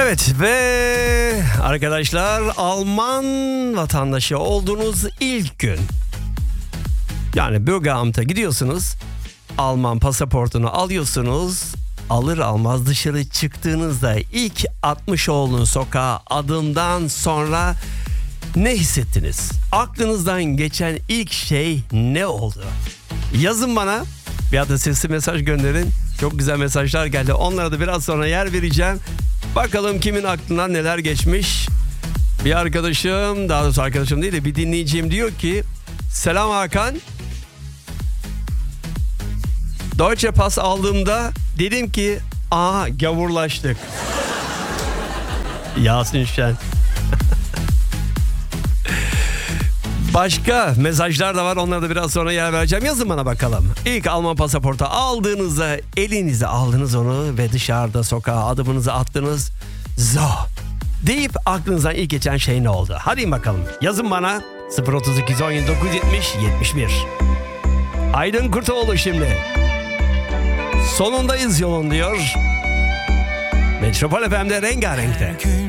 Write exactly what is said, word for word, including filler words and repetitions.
Evet ve arkadaşlar, Alman vatandaşı olduğunuz ilk gün, yani Bürgeramt'a gidiyorsunuz, Alman pasaportunu alıyorsunuz, alır almaz dışarı çıktığınızda ilk atmış olduğunuz sokağa adımdan sonra ne hissettiniz? Aklınızdan geçen ilk şey ne oldu? Yazın bana, ya da sesli mesaj gönderin. Çok güzel mesajlar geldi. Onlara da biraz sonra yer vereceğim. Bakalım kimin aklından neler geçmiş. Bir arkadaşım, daha doğrusu arkadaşım değil de bir dinleyicim diyor ki: selam Hakan. Deutsche Pass aldığımda dedim ki aa gavurlaştık. Yasin Şen. Başka mesajlar da var, onlara da biraz sonra yer vereceğim. Yazın bana bakalım. İlk Alman pasaportu aldığınızda elinize aldınız onu ve dışarıda sokağa adımınızı attınız. Zo deyip aklınızdan ilk geçen şey ne oldu? Hadi bakalım. Yazın bana sıfır otuz iki on yedi dokuz yetmiş yetmiş bir. Aydın Kurtoğlu şimdi. Sonundayız yolun diyor. Metropol F M'de rengarenkte.